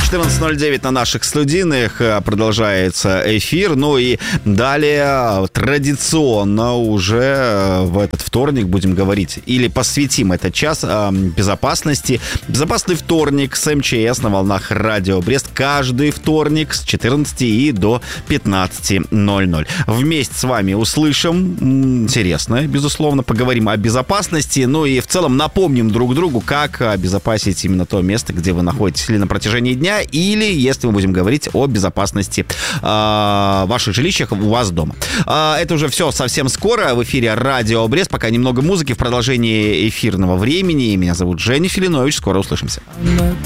14:09 на наших студийных. Продолжается эфир. Ну и далее традиционно уже в этот вторник будем говорить или посвятим этот час безопасности. Безопасный вторник с МЧС на волнах Радио Брест. Каждый вторник с 14 и до 15:00. Вместе с вами услышим интересное, безусловно, поговорим о безопасности. Ну и в целом напомним друг другу, как обезопасить именно то место, где вы находитесь или на протяжении дня, или если мы будем говорить о безопасности в ваших жилищах, у вас дома. Это уже все совсем скоро. В эфире Радио Брест. Пока немного музыки в продолжении эфирного времени. Меня зовут Женя Филинович. Скоро услышимся.